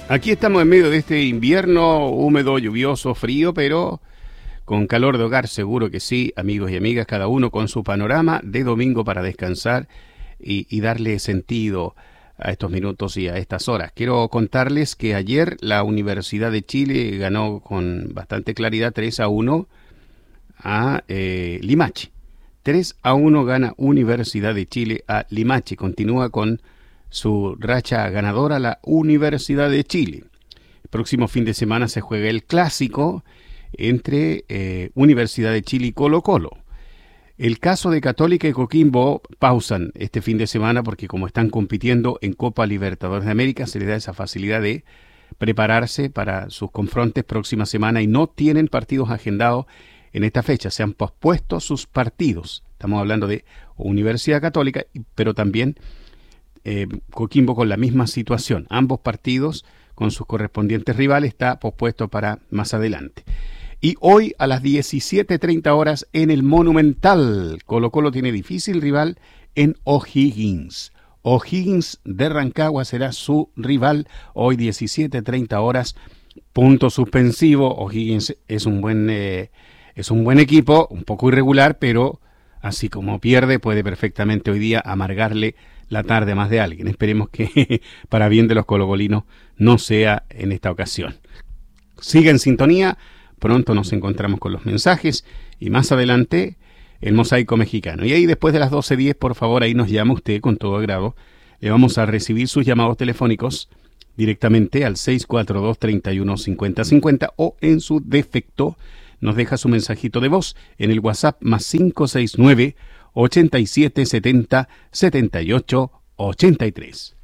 Aquí estamos en medio de este invierno húmedo, lluvioso, frío, pero con calor de hogar, seguro que sí, amigos y amigas, cada uno con su panorama de domingo para descansar y darle sentido a estos minutos y a estas horas. Quiero contarles que ayer la Universidad de Chile ganó con bastante claridad 3-1 a Limache. 3-1 gana Universidad de Chile a Limache. Continúa con su racha ganadora la Universidad de Chile. El próximo fin de semana se juega el clásico entre Universidad de Chile y Colo-Colo. El caso de Católica y Coquimbo pausan este fin de semana porque como están compitiendo en Copa Libertadores de América, se les da esa facilidad de prepararse para sus confrontes próxima semana y no tienen partidos agendados en esta fecha. Se han pospuesto sus partidos. Estamos hablando de Universidad Católica, pero también Coquimbo con la misma situación. Ambos partidos con sus correspondientes rivales está pospuesto para más adelante. Y hoy a las 17:30 horas en el Monumental, Colo-Colo tiene difícil rival en O'Higgins. O'Higgins de Rancagua será su rival hoy 17:30 horas. Punto suspensivo. O'Higgins es un buen equipo, un poco irregular, pero así como pierde puede perfectamente hoy día amargarle la tarde a más de alguien. Esperemos que para bien de los colocolinos no sea en esta ocasión. Siga en sintonía, pronto nos encontramos con los mensajes y más adelante el Mosaico Mexicano. Y ahí después de las 12:10, por favor, ahí nos llama usted con todo agrado. Le vamos a recibir sus llamados telefónicos directamente al 642-315050 o en su defecto nos deja su mensajito de voz en el WhatsApp más 569 87 70 78 83.